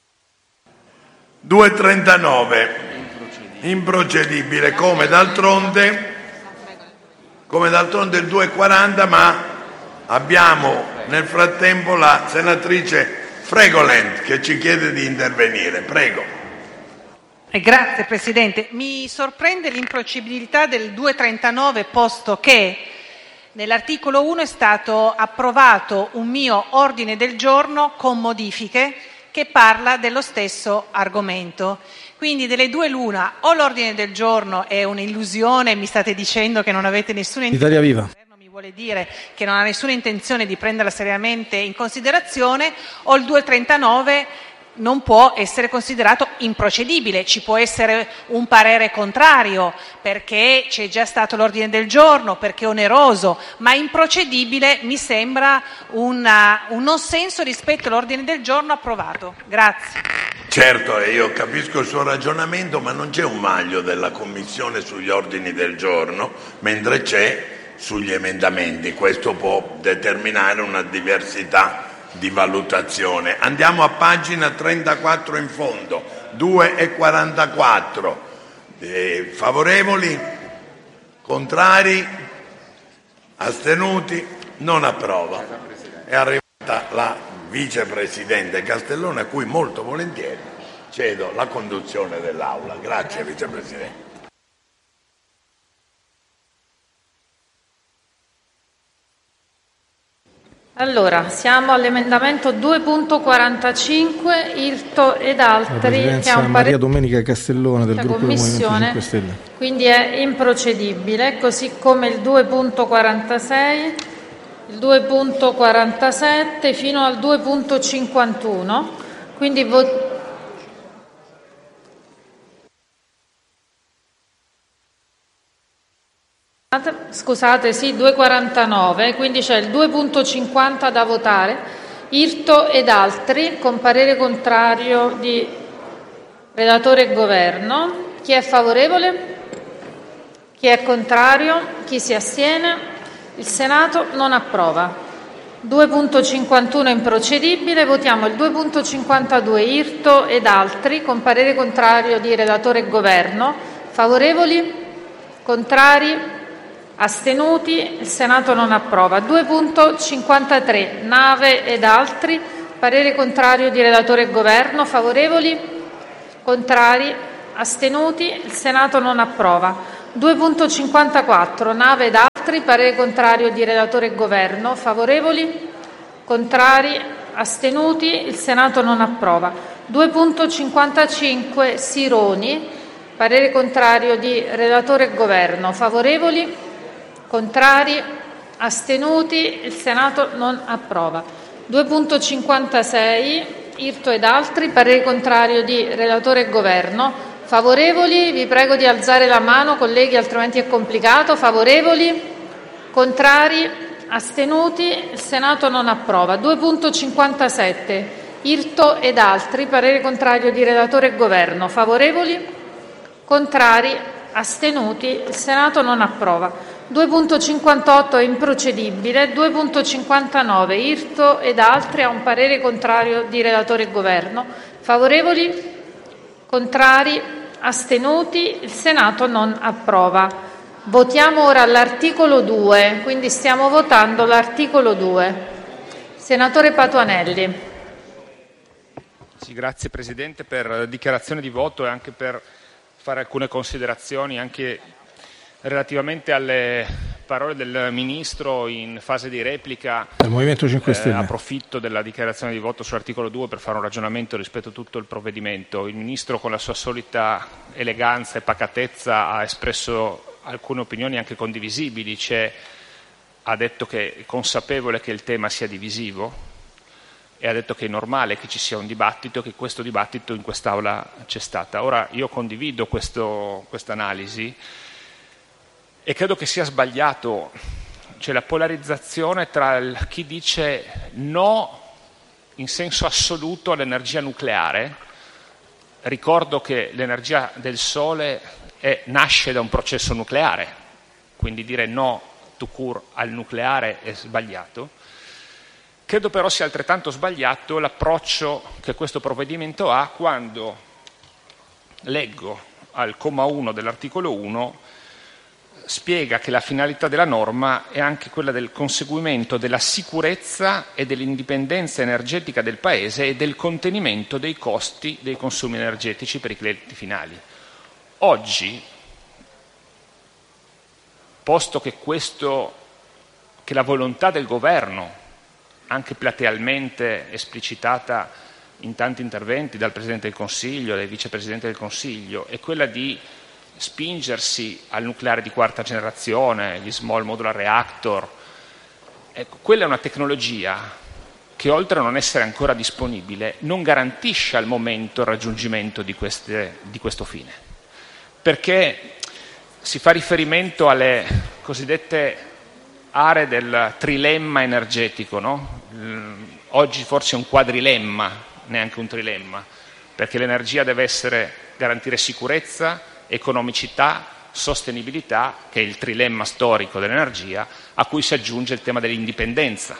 2:39 improcedibile, come d'altronde il 2:40, ma abbiamo nel frattempo la senatrice Fregolent che ci chiede di intervenire. Prego. Grazie Presidente. Mi sorprende l'improcedibilità del 239, posto che nell'articolo 1 è stato approvato un mio ordine del giorno con modifiche che parla dello stesso argomento. Quindi delle due l'una: o l'ordine del giorno è un'illusione, mi state dicendo che non avete nessuna intenzione. Italia Viva. Il governo mi vuole dire che non ha nessuna intenzione di prenderla seriamente in considerazione, o il 239 non può essere considerato improcedibile. Ci può essere un parere contrario perché c'è già stato l'ordine del giorno, perché è oneroso, ma improcedibile mi sembra un non senso rispetto all'ordine del giorno approvato. Grazie. Certo, io capisco il suo ragionamento, ma non c'è un vaglio della Commissione sugli ordini del giorno, mentre c'è sugli emendamenti. Questo può determinare una diversità di valutazione. Andiamo a pagina 34 in fondo, 2:44. Favorevoli? Contrari? Astenuti? Non approva. È arrivata la vicepresidente Castellone, a cui molto volentieri cedo la conduzione dell'Aula. Grazie vicepresidente. Allora, siamo all'emendamento 2.45, Irto ed altri, che ha un Maria Domenica Castellone del gruppo del Movimento 5 Stelle. Quindi è improcedibile, così come il 2.46, il 2.47 fino al 2.51. Quindi Scusate, sì, 249, quindi c'è il 2.50 da votare, Irto ed altri, con parere contrario di relatore e governo. Chi è favorevole? Chi è contrario? Chi si astiene? Il Senato non approva. 2.51 improcedibile, votiamo il 2.52 Irto ed altri, con parere contrario di relatore e governo. Favorevoli? Contrari? Astenuti? Il Senato non approva. 2.53 Nave ed altri, parere contrario di relatore e governo. Favorevoli? Contrari? astenuti, il Senato non approva. 2.54 Nave ed altri, parere contrario di relatore e governo, favorevoli? Contrari? Astenuti, il Senato non approva. 2.55 Sironi, parere contrario di relatore e governo, favorevoli? Contrari? Astenuti, il Senato non approva. 2.56 Irto ed altri, parere contrario di relatore e governo, favorevoli? Vi prego di alzare la mano, colleghi, altrimenti è complicato. Favorevoli? Contrari? Astenuti? Il Senato non approva. 2.57 Irto ed altri, parere contrario di relatore e governo, favorevoli? Contrari? Astenuti? Il Senato non approva. 2.58 è improcedibile. 2.59 Irto ed altri, ha un parere contrario di relatore e governo, favorevoli? Contrari? Astenuti? Il Senato non approva. Votiamo ora l'articolo 2, quindi stiamo votando l'articolo 2. Senatore Patuanelli. Sì, grazie Presidente per dichiarazione di voto e anche per fare alcune considerazioni anche relativamente alle parole del Ministro in fase di replica. Del Movimento 5 Stelle. Approfitto della dichiarazione di voto sull'articolo 2 per fare un ragionamento rispetto a tutto il provvedimento. Il Ministro, con la sua solita eleganza e pacatezza, ha espresso alcune opinioni anche condivisibili, ha detto che è consapevole che il tema sia divisivo e ha detto che è normale che ci sia un dibattito e che questo dibattito in quest'Aula c'è stata. Ora io condivido questa analisi e credo che sia sbagliato, c'è la polarizzazione tra chi dice no in senso assoluto all'energia nucleare. Ricordo che l'energia del sole nasce da un processo nucleare, quindi dire no tout court al nucleare è sbagliato. Credo però sia altrettanto sbagliato l'approccio che questo provvedimento ha quando leggo al comma 1 dell'articolo 1 spiega che la finalità della norma è anche quella del conseguimento della sicurezza e dell'indipendenza energetica del Paese e del contenimento dei costi dei consumi energetici per i clienti finali. Oggi, posto che la volontà del Governo, anche platealmente esplicitata in tanti interventi dal Presidente del Consiglio, dai Vicepresidenti del Consiglio, è quella di spingersi al nucleare di quarta generazione, gli small modular reactor, quella è una tecnologia che, oltre a non essere ancora disponibile, non garantisce al momento il raggiungimento di questo fine. Perché si fa riferimento alle cosiddette aree del trilemma energetico, no? Oggi forse è un quadrilemma, neanche un trilemma, perché l'energia deve garantire sicurezza, economicità, sostenibilità, che è il trilemma storico dell'energia, a cui si aggiunge il tema dell'indipendenza.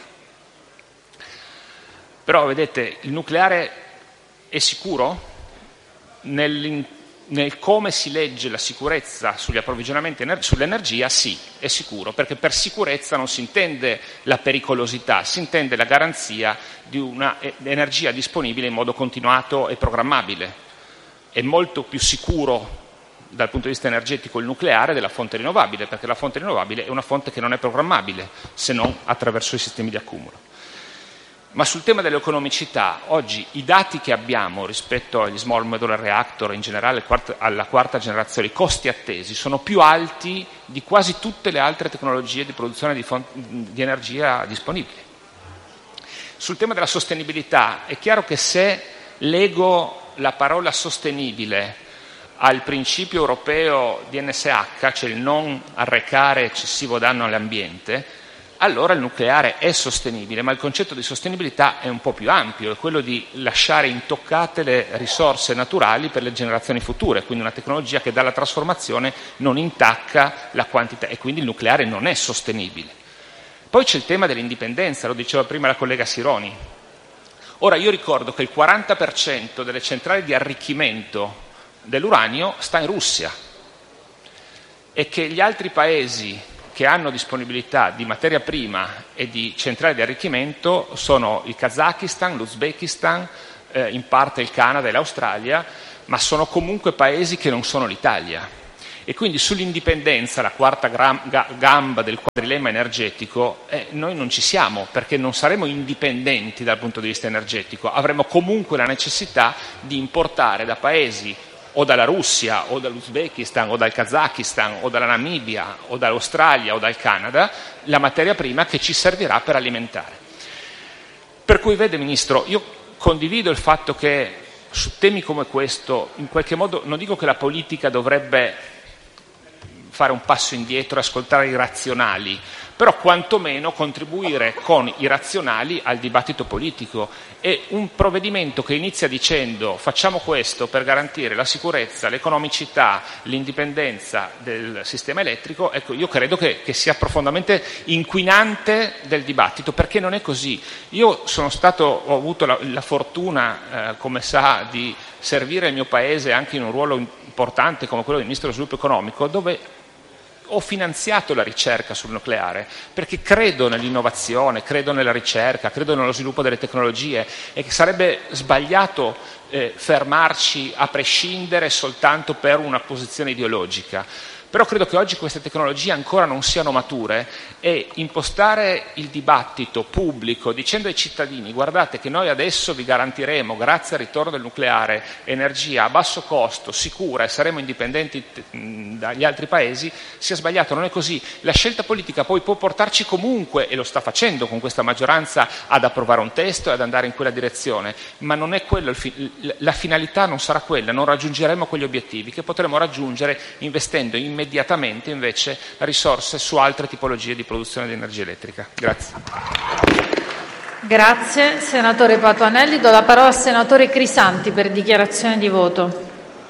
Però vedete, il nucleare è sicuro? Nel come si legge la sicurezza sugli approvvigionamenti sull'energia, sì, è sicuro, perché per sicurezza non si intende la pericolosità, si intende la garanzia di una energia disponibile in modo continuato e programmabile. È molto più sicuro dal punto di vista energetico il nucleare della fonte rinnovabile, perché la fonte rinnovabile è una fonte che non è programmabile se non attraverso i sistemi di accumulo. Ma sul tema dell'economicità, oggi i dati che abbiamo rispetto agli small modular reactor, in generale alla quarta generazione, i costi attesi sono più alti di quasi tutte le altre tecnologie di produzione di energia disponibili. Sul tema della sostenibilità è chiaro che se lego la parola sostenibile al principio europeo di NSH, cioè il non arrecare eccessivo danno all'ambiente, allora il nucleare è sostenibile, ma il concetto di sostenibilità è un po' più ampio, è quello di lasciare intoccate le risorse naturali per le generazioni future, quindi una tecnologia che dalla trasformazione non intacca la quantità e quindi il nucleare non è sostenibile. Poi c'è il tema dell'indipendenza, lo diceva prima la collega Sironi. Ora io ricordo che il 40% delle centrali di arricchimento dell'uranio sta in Russia e che gli altri paesi che hanno disponibilità di materia prima e di centrali di arricchimento sono il Kazakistan, l'Uzbekistan, in parte il Canada e l'Australia, ma sono comunque paesi che non sono l'Italia. E quindi sull'indipendenza, la quarta gamba del quadrilemma energetico, noi non ci siamo, perché non saremo indipendenti dal punto di vista energetico, avremo comunque la necessità di importare da paesi o dalla Russia o dall'Uzbekistan o dal Kazakistan o dalla Namibia o dall'Australia o dal Canada la materia prima che ci servirà per alimentare. Per cui, vede Ministro, io condivido il fatto che su temi come questo, in qualche modo, non dico che la politica dovrebbe fare un passo indietro e ascoltare i razionali, però quantomeno contribuire con i razionali al dibattito politico. E un provvedimento che inizia dicendo facciamo questo per garantire la sicurezza, l'economicità, l'indipendenza del sistema elettrico, ecco, io credo che sia profondamente inquinante del dibattito, perché non è così. Io ho avuto la fortuna, come sa, di servire il mio Paese anche in un ruolo importante come quello del Ministro dello Sviluppo Economico, dove ho finanziato la ricerca sul nucleare, perché credo nell'innovazione, credo nella ricerca, credo nello sviluppo delle tecnologie, e che sarebbe sbagliato fermarci a prescindere soltanto per una posizione ideologica. Però credo che oggi queste tecnologie ancora non siano mature, e impostare il dibattito pubblico dicendo ai cittadini guardate che noi adesso vi garantiremo, grazie al ritorno del nucleare, energia a basso costo, sicura, e saremo indipendenti dagli altri paesi, sia sbagliato. Non è così. La scelta politica poi può portarci comunque, e lo sta facendo con questa maggioranza, ad approvare un testo e ad andare in quella direzione, ma non è quello la finalità, non sarà quella, non raggiungeremo quegli obiettivi che potremo raggiungere investendo immediatamente invece risorse su altre tipologie di produzione di energia elettrica. Grazie. Grazie senatore Patuanelli. Do la parola al senatore Crisanti per dichiarazione di voto.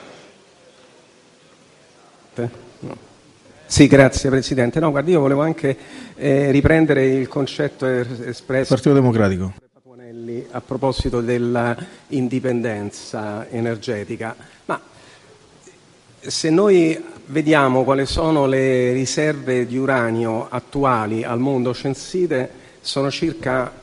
Sì, grazie Presidente. No, guardi, io volevo anche riprendere il concetto espresso Partito Democratico Patuanelli a proposito dell'indipendenza energetica. Ma se noi vediamo quali sono le riserve di uranio attuali al mondo censite, sono circa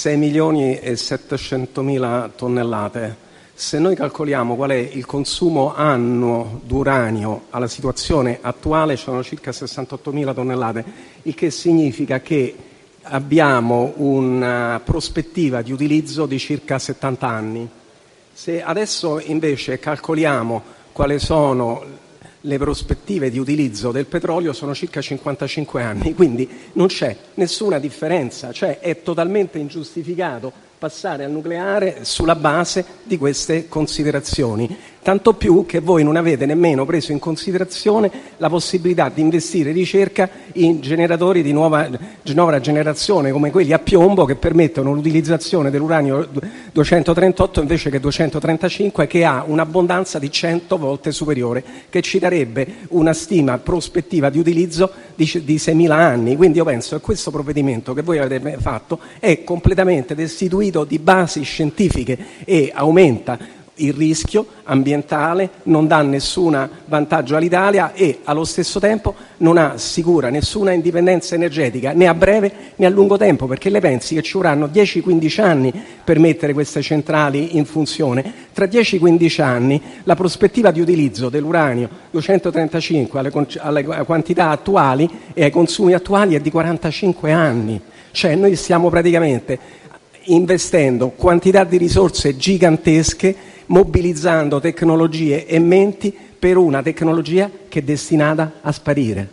6.700.000 tonnellate. Se noi calcoliamo qual è il consumo annuo d'uranio alla situazione attuale, sono circa 68.000 tonnellate, il che significa che abbiamo una prospettiva di utilizzo di circa 70 anni. Se adesso invece calcoliamo quali sono le prospettive di utilizzo del petrolio, sono circa 55 anni, quindi non c'è nessuna differenza, cioè è totalmente ingiustificato passare al nucleare sulla base di queste considerazioni, tanto più che voi non avete nemmeno preso in considerazione la possibilità di investire in ricerca in generatori di nuova generazione come quelli a piombo, che permettono l'utilizzazione dell'uranio 238 invece che 235, che ha un'abbondanza di 100 volte superiore, che ci darebbe una stima prospettiva di utilizzo di 6.000 anni. Quindi io penso che questo provvedimento che voi avete fatto è completamente destituito di basi scientifiche e aumenta il rischio ambientale, non dà nessun vantaggio all'Italia e allo stesso tempo non assicura nessuna indipendenza energetica né a breve né a lungo tempo, perché lei pensi che ci vorranno 10-15 anni per mettere queste centrali in funzione. Tra 10-15 anni la prospettiva di utilizzo dell'uranio 235 alle quantità attuali e ai consumi attuali è di 45 anni, cioè noi stiamo praticamente investendo quantità di risorse gigantesche, mobilizzando tecnologie e menti per una tecnologia che è destinata a sparire.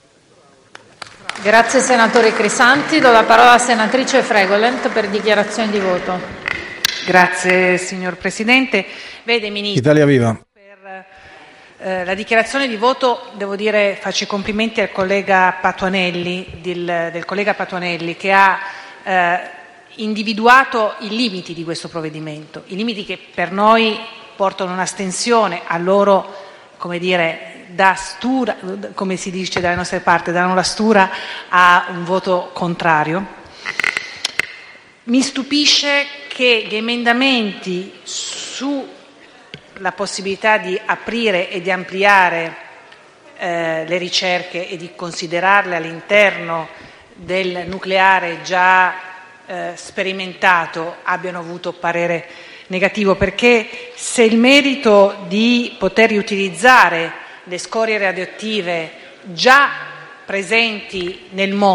Grazie senatore Crisanti. Do la parola alla senatrice Fregolent per dichiarazione di voto. Grazie signor Presidente. Vede Ministro, Italia Viva. Per la dichiarazione di voto devo dire faccio i complimenti al collega Patuanelli, del collega Patuanelli, che ha individuato i limiti di questo provvedimento, i limiti che per noi portano un'astensione, a loro, come dire, da stura, come si dice dalle nostre parti, danno la stura a un voto contrario. Mi stupisce che gli emendamenti sulla possibilità di aprire e di ampliare le ricerche e di considerarle all'interno del nucleare già sperimentato abbiano avuto parere negativo, perché se il merito di poter riutilizzare le scorie radioattive già presenti nel mondo